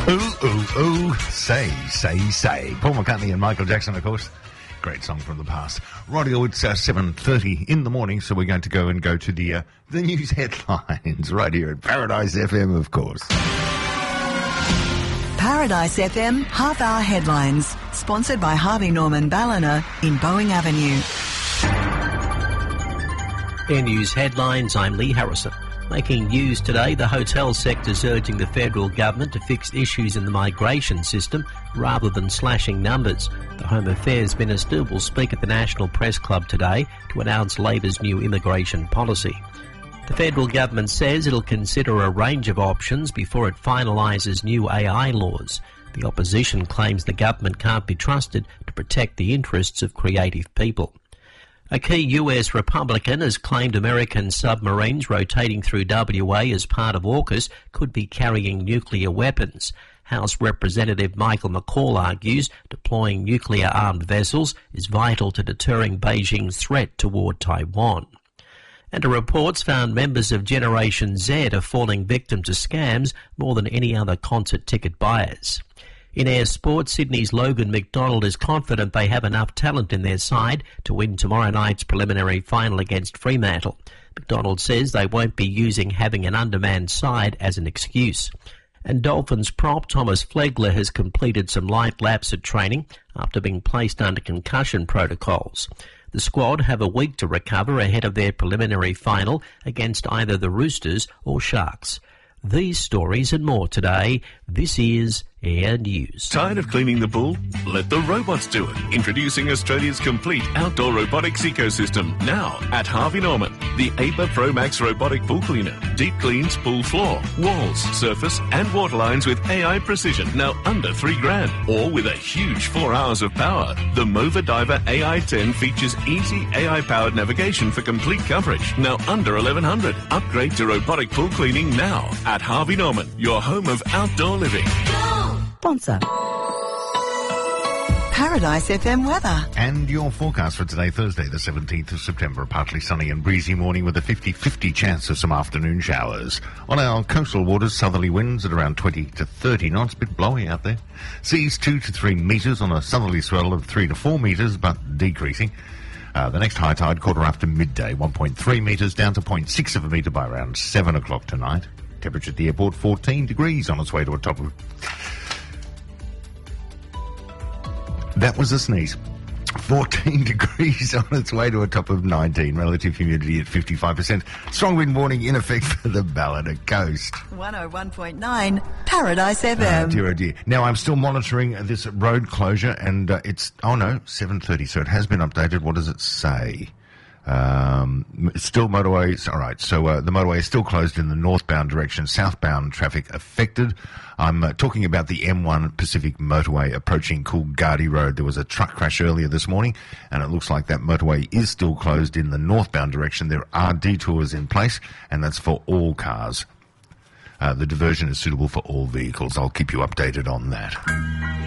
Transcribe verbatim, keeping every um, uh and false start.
Ooh, ooh, ooh, say, say, say. Paul McCartney and Michael Jackson, of course. Great song from the past. Radio, it's uh, seven thirty in the morning, so we're going to go and go to the uh, the news headlines right here at Paradise F M, of course. Paradise F M half-hour headlines, sponsored by Harvey Norman Ballina in Boeing Avenue. Air News headlines, I'm Lee Harrison. Making news today, the hotel sector's urging the federal government to fix issues in the migration system rather than slashing numbers. The Home Affairs Minister will speak at the National Press Club today to announce Labor's new immigration policy. The federal government says it'll consider a range of options before it finalises new A I laws. The opposition claims the government can't be trusted to protect the interests of creative people. A key U S Republican has claimed American submarines rotating through W A as part of AUKUS could be carrying nuclear weapons. House Representative Michael McCall argues deploying nuclear-armed vessels is vital to deterring Beijing's threat toward Taiwan. And a report's found members of Generation Z are falling victim to scams more than any other concert ticket buyers. In air sport, Sydney's Logan McDonald is confident they have enough talent in their side to win tomorrow night's preliminary final against Fremantle. McDonald says they won't be using having an undermanned side as an excuse. And Dolphins prop Thomas Flegler has completed some light laps at training after being placed under concussion protocols. The squad have a week to recover ahead of their preliminary final against either the Roosters or Sharks. These stories and more today. This is Air News. Tired of cleaning the pool? Let the robots do it. Introducing Australia's complete outdoor robotics ecosystem. Now at Harvey Norman. The A P A Pro Max robotic pool cleaner. Deep cleans pool floor, walls, surface and water lines with A I precision. Now under three grand. Or with a huge four hours of power. The Mova Diver A I ten features easy A I-powered navigation for complete coverage. Now under eleven hundred. Upgrade to robotic pool cleaning now at Harvey Norman. Your home of outdoor living. Sponsor. Paradise F M weather. And your forecast for today, Thursday, the seventeenth of September. A partly sunny and breezy morning with a fifty-fifty chance of some afternoon showers. On our coastal waters, southerly winds at around twenty to thirty knots. A bit blowy out there. Seas two to three metres on a southerly swell of three to four metres, but decreasing. Uh, the next high tide, quarter after midday, one point three metres down to zero point six of a metre by around seven o'clock tonight. Temperature at the airport, fourteen degrees on its way to a top of... That was a sneeze. fourteen degrees on its way to a top of nineteen. Relative humidity at fifty-five percent. Strong wind warning in effect for the Ballina coast. one oh one point nine Paradise F M. Oh, dear, oh dear. Now, I'm still monitoring this road closure, and uh, it's, oh no, seven thirty, so it has been updated. What does it say? Um, still motorways. All right. So uh, the motorway is still closed in the northbound direction. Southbound traffic affected. I'm uh, talking about the M one Pacific motorway approaching Coolgardie Road. There was a truck crash earlier this morning, and it looks like that motorway is still closed in the northbound direction. There are detours in place, and that's for all cars. Uh, the diversion is suitable for all vehicles. I'll keep you updated on that.